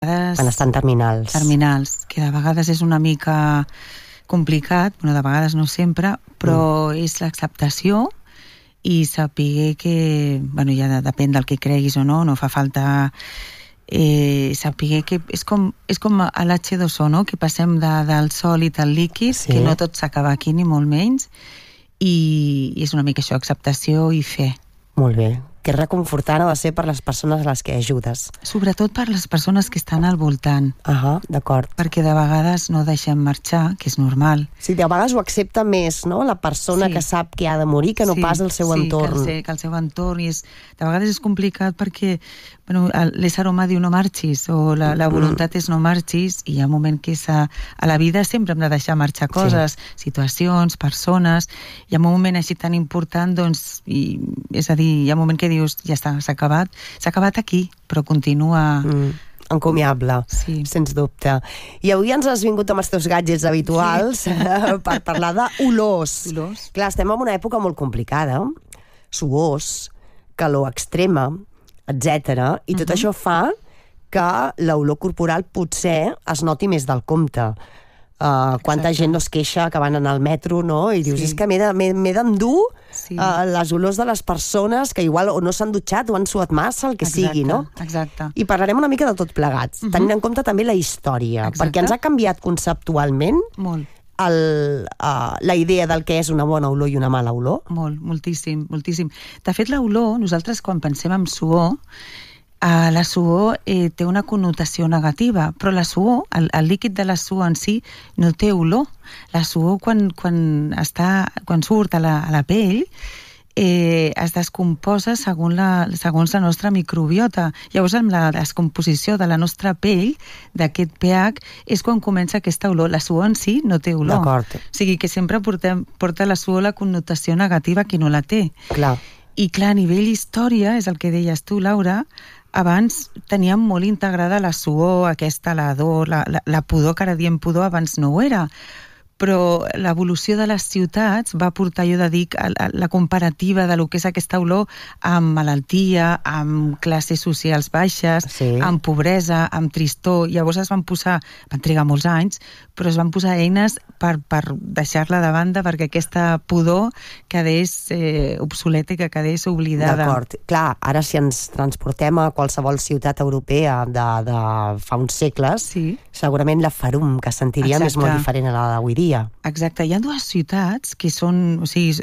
vegades... Quan estan terminals. Terminals, que de vegades és una mica complicat, bueno, de vegades no sempre, però és l'acceptació i saber que, bueno, ja depèn del que creguis o no fa falta saber que és com a l'H2O, no? Que passem del sòlid al líquid, que no tot s'acaba aquí ni molt menys, i és una mica això, acceptació i fe. Molt bé. Que reconfortant ha de ser per les persones a les que ajudes. Sobretot per les persones que estan al voltant. D'acord. Perquè de vegades no deixem marxar, que és normal. Sí, de vegades ho accepta més, no?, la persona que sap que ha de morir que no pas el seu entorn. Sí, que el seu entorn. De vegades és complicat perquè l'ésser humà diu no marxis, o la voluntat és no marxis, i hi ha un moment que a la vida sempre hem de deixar marxar coses, situacions, persones. Hi ha un moment així tan important, doncs, és a dir, hi ha un moment que dius, ja està, s'ha acabat aquí, però continua... Encomiable, sens dubte. I avui ens has vingut amb els teus gadgets habituals per parlar d'olors. Clar, estem en una època molt complicada, suors, calor extrema, etc. I tot això fa que l'olor corporal potser es noti més del compte. Quanta gent no es queixa que van anar al metro, no? I dius, és que m'he d'endur les olors de les persones que igual o no s'han dutxat o han suat massa, el que sigui, no? Exacte. I parlarem una mica de tot plegats, tenint en compte també la història, perquè ens ha canviat conceptualment la idea del que és una bona olor i una mala olor. Moltíssim. De fet, l'olor, nosaltres quan pensem en suor, la suor té una connotació negativa, però la suor, el líquid de la suor en si, no té olor. La suor, quan surt a la pell, es descomposa segons la nostra microbiota. Llavors, amb la descomposició de la nostra pell, d'aquest pH, és quan comença aquesta olor. La suor en si no té olor. D'acord. O sigui que sempre porta la suor la connotació negativa qui no la té. Clar. I clar, a nivell història, és el que deies tu, Laura, abans teníem molt integrada la suor, aquesta, l'ador, la pudor, que ara diem pudor, abans no ho era. Però l'evolució de les ciutats va portar, jo dic, la comparativa de lo que és aquesta olor amb malaltia, amb classes socials baixes, amb pobresa, amb tristor. Llavors van trigar molts anys, però es van posar eines per deixar-la de banda perquè aquesta pudor quedés obsoleta i que quedés oblidada. D'acord. Clar, ara si ens transportem a qualsevol ciutat europea de fa uns segles, segurament la farum que sentiríem és molt diferent a la d'avui dia. Exacte, hi ha dues ciutats que són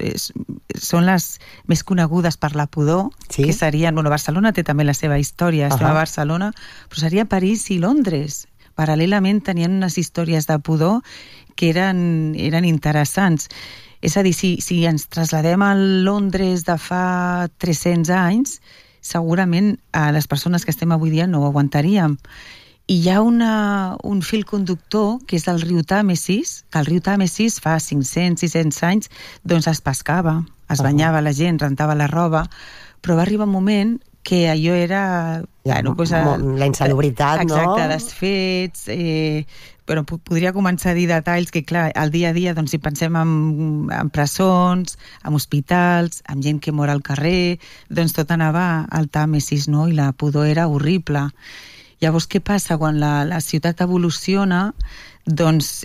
les més conegudes per la pudor, que serien, Barcelona té també la seva història, estem a Barcelona, però seria París i Londres. Paral·lelament tenien unes històries de pudor que eren interessants. És a dir, si ens trasladem a Londres de fa 300 anys, segurament a les persones que estem avui dia no ho aguantaríem. I hi ha un fil conductor, que és el riu Tàmesis, que el riu Tàmesis fa 500-600 anys doncs es pescava, es banyava la gent, rentava la roba, però va arribar un moment que allò era... la insalubritat, no? Exacte, desfets... Però podria començar a dir detalls que, clar, al dia a dia, doncs, si pensem en presons, en hospitals, en gent que mor al carrer, doncs tot anava al Tàmesis, no? I la pudor era horrible. Llavors, què passa? Quan la ciutat evoluciona, doncs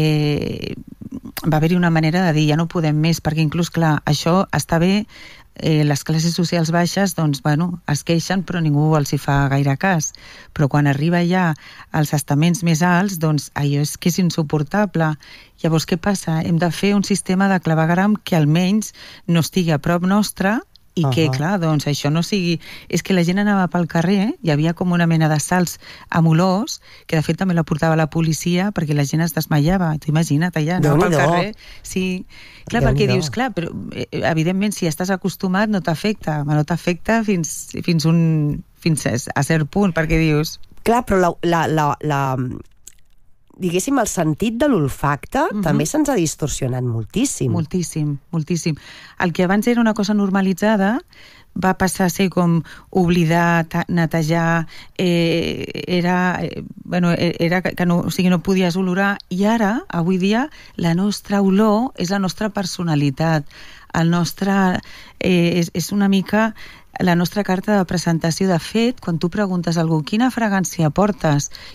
va haver-hi una manera de dir ja no podem més, perquè inclús, clar, això està bé, les classes socials baixes, doncs, es queixen, però ningú els hi fa gaire cas. Però quan arriba ja als estaments més alts, doncs, allò és que és insuportable. Llavors, què passa? Hem de fer un sistema de clavegueram que almenys no estigui a prop nostre, i que, clar, doncs això no sigui... És que la gent anava pel carrer, hi havia com una mena de salts amb olors, que de fet també la portava la policia perquè la gent es desmaiava. T'ho imagina't allà, anava pel carrer. Sí, clar, perquè dius, clar, però evidentment si estàs acostumat no t'afecta, no t'afecta fins a cert punt, perquè dius... Clar, però diguéssim, el sentit de l'olfacte també se'ns ha distorsionat moltíssim. Moltíssim. El que abans era una cosa normalitzada va passar a ser com oblidar, netejar, era que no podies olorar, i ara, avui dia, la nostra olor és la nostra personalitat. El nostre... és una mica... la nostra carta de presentació. De fet, quan tu preguntes a algú quina fragància portes